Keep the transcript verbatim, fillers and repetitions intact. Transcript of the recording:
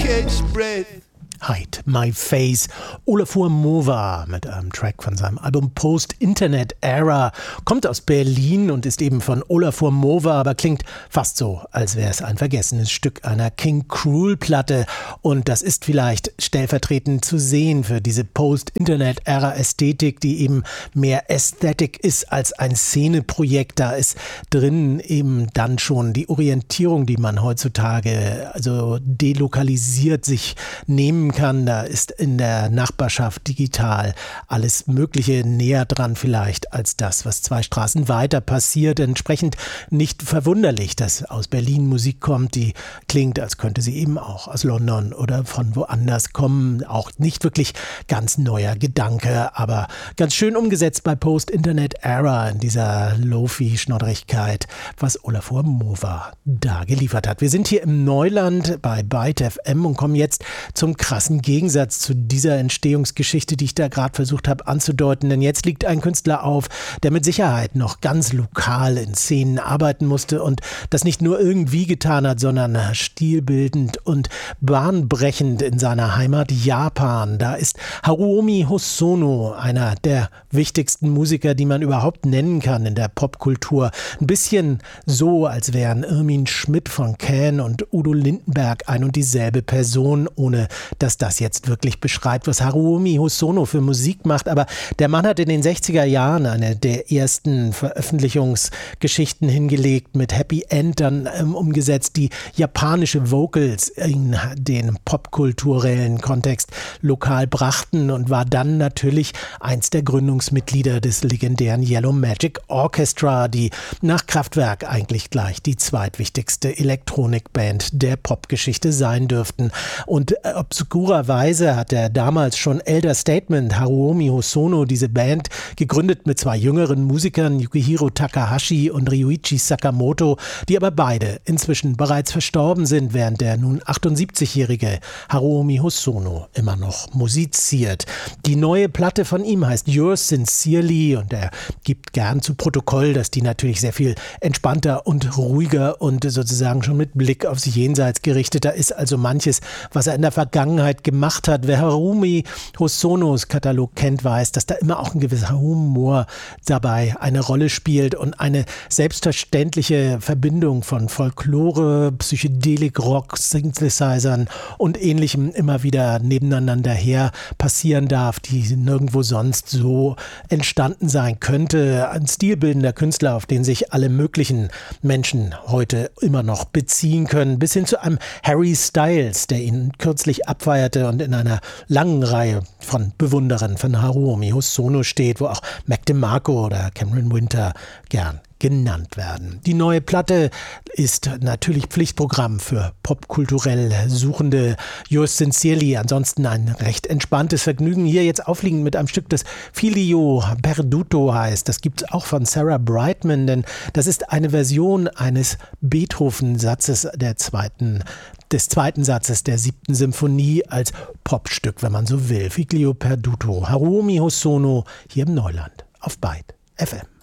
catch breath. Hide My Face. Olafur Mova mit einem Track von seinem Album Post-Internet Era kommt aus Berlin und ist eben von Olafur Mova, aber klingt fast so, als wäre es ein vergessenes Stück einer King Cruel-Platte. Und das ist vielleicht stellvertretend zu sehen für diese Post-Internet Era-Ästhetik, die eben mehr Ästhetik ist als ein Szeneprojekt. Da ist drin eben dann schon die Orientierung, die man heutzutage also delokalisiert sich nehmen kann. Da ist in der Nachbarschaft digital alles Mögliche näher dran vielleicht als das, was zwei Straßen weiter passiert. Entsprechend nicht verwunderlich, dass aus Berlin Musik kommt, die klingt, als könnte sie eben auch aus London oder von woanders kommen. Auch nicht wirklich ganz neuer Gedanke, aber ganz schön umgesetzt bei Post-Internet Era in dieser Lo-Fi-Schnoddrigkeit, was Olafur Mova da geliefert hat. Wir sind hier im Neuland bei Byte F M und kommen jetzt zum krassen Gegensatz zu dieser Entstehungsgeschichte, die ich da gerade versucht habe anzudeuten. Denn jetzt liegt ein Künstler auf, der mit Sicherheit noch ganz lokal in Szenen arbeiten musste und das nicht nur irgendwie getan hat, sondern stilbildend und bahnbrechend in seiner Heimat Japan. Da ist Haruomi Hosono, einer der wichtigsten Musiker, die man überhaupt nennen kann in der Popkultur. Ein bisschen so, als wären Irmin Schmidt von Can und Udo Lindenberg ein und dieselbe Person, ohne dass das jetzt wirklich beschreibt, was Haruomi Hosono für Musik macht. Aber der Mann hat in den sechziger Jahren eine der ersten Veröffentlichungsgeschichten hingelegt, mit Happy End dann ähm, umgesetzt, die japanische Vocals in den popkulturellen Kontext lokal brachten und war dann natürlich eins der Gründungsmitglieder des legendären Yellow Magic Orchestra, die nach Kraftwerk eigentlich gleich die zweitwichtigste Elektronikband der Popgeschichte sein dürften. Und äh, obskurerweise hat er damals schon Elder Statement, Haruomi Hosono, diese Band gegründet mit zwei jüngeren Musikern, Yukihiro Takahashi und Ryuichi Sakamoto, die aber beide inzwischen bereits verstorben sind, während der nun achtundsiebzigjährige Haruomi Hosono immer noch musiziert. Die neue Platte von ihm heißt Yours Sincerely und er gibt gern zu Protokoll, dass die natürlich sehr viel entspannter und ruhiger und sozusagen schon mit Blick aufs Jenseits gerichteter ist, also manches, was er in der Vergangenheit gemacht hat. Wer Haruomi Hosonos Katalog kennt, weiß, dass da immer auch ein gewisser Humor dabei eine Rolle spielt und eine selbstverständliche Verbindung von Folklore, Psychedelik, Rock, Synthesizern und Ähnlichem immer wieder nebeneinander her passieren darf, die nirgendwo sonst so entstanden sein könnte. Ein stilbildender Künstler, auf den sich alle möglichen Menschen heute immer noch beziehen können, bis hin zu einem Harry Styles, der ihn kürzlich abfeierte und in einer langen Reihe von Bewunderern von Haruomi Hosono steht, wo auch Mac DeMarco oder Cameron Winter gern genannt werden. Die neue Platte ist natürlich Pflichtprogramm für popkulturell Suchende. Yours Sincerely, ansonsten ein recht entspanntes Vergnügen. Hier jetzt aufliegend mit einem Stück, das Filio Perduto heißt. Das gibt es auch von Sarah Brightman, denn das ist eine Version eines Beethoven-Satzes der zweiten, des zweiten Satzes der siebten Symphonie als Popstück, wenn man so will. Filio Perduto, Haruomi Hosono hier im Neuland auf Byte F M.